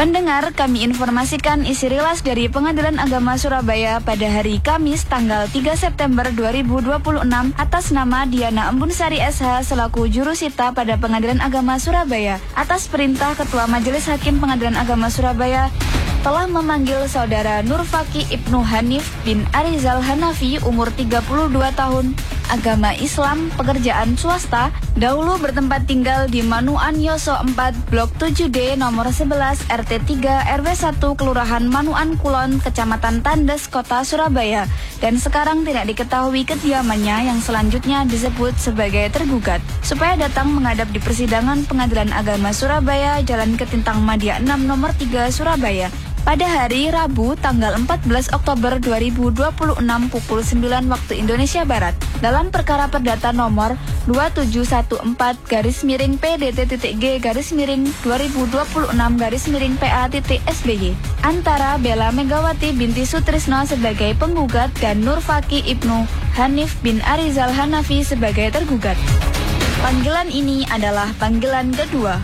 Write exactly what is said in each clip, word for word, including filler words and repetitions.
Pendengar, kami informasikan isi rilas dari Pengadilan Agama Surabaya pada hari Kamis tanggal tiga September dua ribu dua puluh enam atas nama Diana Embunsari S H selaku Jurusita pada Pengadilan Agama Surabaya. Atas perintah Ketua Majelis Hakim Pengadilan Agama Surabaya telah memanggil Saudara Nurfaki Ibnu Hanif bin Arizal Hanafi umur tiga puluh dua tahun, agama Islam, pekerjaan swasta, dahulu bertempat tinggal di Manuan Yoso empat, Blok tujuh D, nomor sebelas, R T tiga, R W satu, Kelurahan Manuan Kulon, Kecamatan Tandes, Kota Surabaya, dan sekarang tidak diketahui kediamannya yang selanjutnya disebut sebagai tergugat, supaya datang menghadap di persidangan Pengadilan Agama Surabaya, Jalan Ketintang Madia enam, nomor tiga, Surabaya. Pada hari Rabu tanggal empat belas Oktober dua ribu dua puluh enam pukul sembilan waktu Indonesia Barat dalam perkara perdata nomor dua tujuh satu empat garis miring P D T G garis miring dua ribu dua puluh enam garis miring P A S B Y antara Bella Megawati binti Sutrisno sebagai penggugat dan Nurfaki Ibnu Hanif bin Arizal Hanafi sebagai tergugat. Panggilan ini adalah panggilan kedua.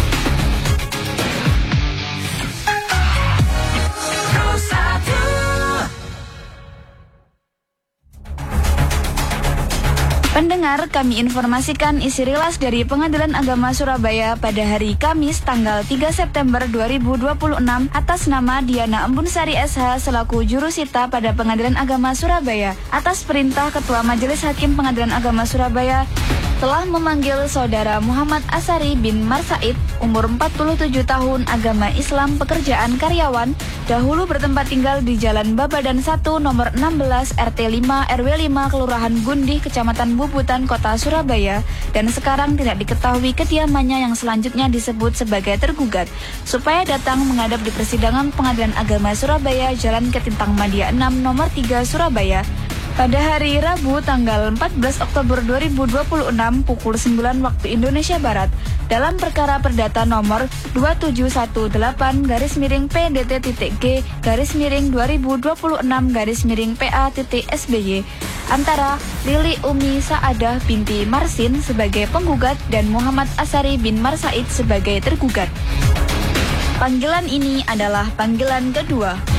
Pendengar, kami informasikan isi rilas dari Pengadilan Agama Surabaya pada hari Kamis tanggal tiga September dua ribu dua puluh enam atas nama Diana Embunsari S H selaku Jurusita pada Pengadilan Agama Surabaya. Atas perintah Ketua Majelis Hakim Pengadilan Agama Surabaya telah memanggil Saudara Muhammad Asari bin Marsaid umur empat puluh tujuh tahun, agama Islam, pekerjaan karyawan, dahulu bertempat tinggal di Jalan Babadan satu nomor enam belas R T lima R W lima Kelurahan Gundih, Kecamatan Bubutan, Kota Surabaya, dan sekarang tidak diketahui kediamannya yang selanjutnya disebut sebagai tergugat, supaya datang menghadap di persidangan Pengadilan Agama Surabaya, Jalan Ketintang Madia enam nomor tiga, Surabaya. Pada hari Rabu tanggal empat belas Oktober dua ribu dua puluh enam pukul sembilan waktu Indonesia Barat dalam perkara perdata nomor dua tujuh satu delapan garis miring P D T G garis miring dua ribu dua puluh enam garis miring P A S B Y antara Lili Umi Saadah binti Marsin sebagai penggugat dan Muhammad Asari bin Marsaid sebagai tergugat. Panggilan ini adalah panggilan kedua.